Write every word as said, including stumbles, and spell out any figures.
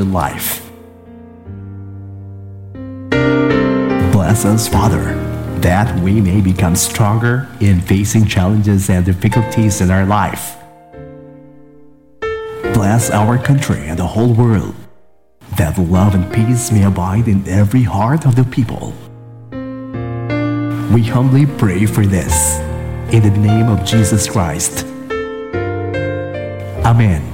in life. Bless us, Father, that we may become stronger in facing challenges and difficulties in our life. Bless our country and the whole world, that love and peace may abide in every heart of the people. We humbly pray for this, in the name of Jesus Christ. Amen.